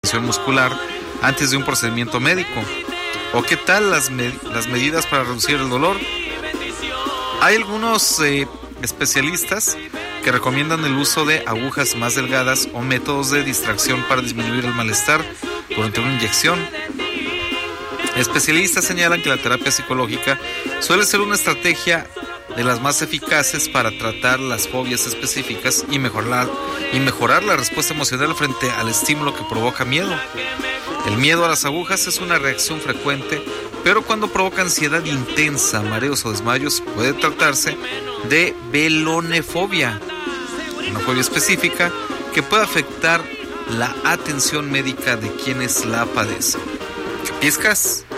tensión muscular antes de un procedimiento médico? ¿O qué tal las medidas para reducir el dolor? Hay algunos especialistas que recomiendan el uso de agujas más delgadas o métodos de distracción para disminuir el malestar durante una inyección. Especialistas señalan que la terapia psicológica suele ser una estrategia de las más eficaces para tratar las fobias específicas y mejorar la respuesta emocional frente al estímulo que provoca miedo. El miedo a las agujas es una reacción frecuente, pero cuando provoca ansiedad intensa, mareos o desmayos, puede tratarse de velonefobia, una fobia específica que puede afectar la atención médica de quienes la padecen. ¿Qué piensas?